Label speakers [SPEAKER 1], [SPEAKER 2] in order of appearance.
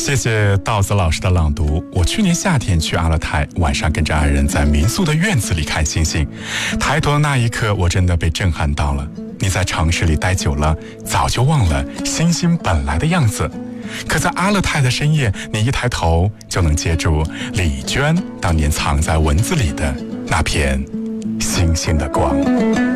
[SPEAKER 1] 谢谢稻子老师的朗读。我去年夏天去阿勒泰，晚上跟着爱人在民宿的院子里看星星，抬头的那一刻，我真的被震撼到了。你在城市里待久了，早就忘了星星本来的样子。可在阿勒泰的深夜，你一抬头就能接住李娟当年藏在文字里的那片星星的光。